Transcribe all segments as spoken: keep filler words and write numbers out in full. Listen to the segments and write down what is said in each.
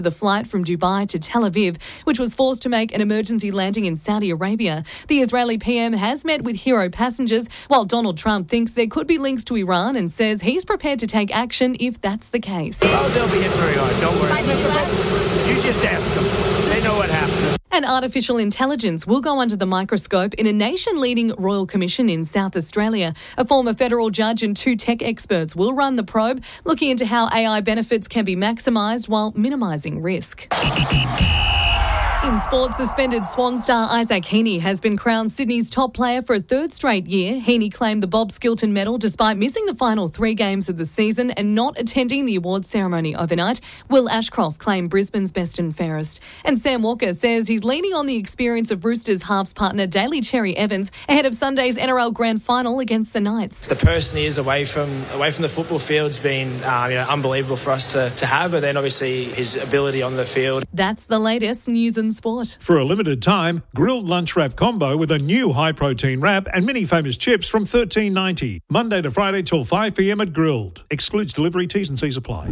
The flight from Dubai to Tel Aviv, which was forced to make an emergency landing in Saudi Arabia. The Israeli P M has met with hero passengers, while Donald Trump thinks there could be links to Iran and says he's prepared to take action if that's the case. Oh, they'll be hit very hard, don't worry. You just ask them. They know what happened. And artificial intelligence will go under the microscope in a nation-leading royal commission in South Australia. A former federal judge and two tech experts will run the probe, looking into how A I benefits can be maximised while minimising risk. In sports, suspended Swan star Isaac Heaney has been crowned Sydney's top player for a third straight year. Heaney claimed the Bob Skilton medal despite missing the final three games of the season and not attending the awards ceremony overnight. Will Ashcroft claimed Brisbane's best and fairest. And Sam Walker says he's leaning on the experience of Roosters halves partner Daly Cherry Evans ahead of Sunday's N R L Grand Final against the Knights. The person he is away from away from the football field's been uh, you know, unbelievable for us to, to have, but then obviously his ability on the field. That's the latest news and sport. For a limited time, grilled lunch wrap combo with a new high-protein wrap and mini famous chips from thirteen ninety. Monday to Friday till five p m at Grilled. Excludes delivery, T's and C's apply.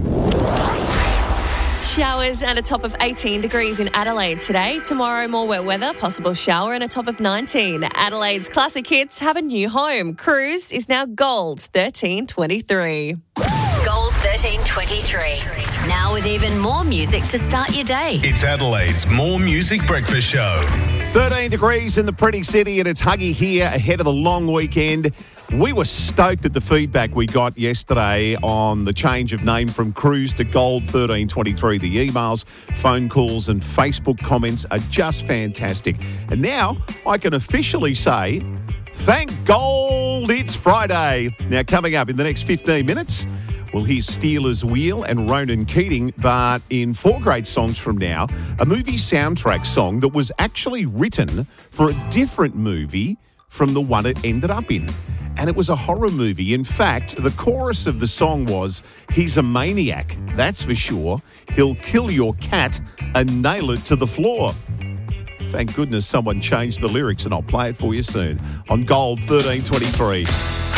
Showers and a top of eighteen degrees in Adelaide today. Tomorrow, more wet weather, possible shower and a top of nineteen. Adelaide's classic hits have a new home. Cruise is now Gold thirteen twenty-three. Gold thirteen twenty-three. Now with even more music to start your day. It's Adelaide's More Music Breakfast Show. thirteen degrees in the pretty city and it's Huggy here ahead of the long weekend. We were stoked at the feedback we got yesterday on the change of name from Cruise to Gold thirteen twenty-three. The emails, phone calls and Facebook comments are just fantastic. And now I can officially say, thank Gold, it's Friday. Now coming up in the next fifteen minutes, we'll hear Steelers Wheel and Ronan Keating, but in four great songs from now, a movie soundtrack song that was actually written for a different movie from the one it ended up in. And it was a horror movie. In fact, the chorus of the song was, he's a maniac, that's for sure. He'll kill your cat and nail it to the floor. Thank goodness someone changed the lyrics and I'll play it for you soon on Gold thirteen twenty-three.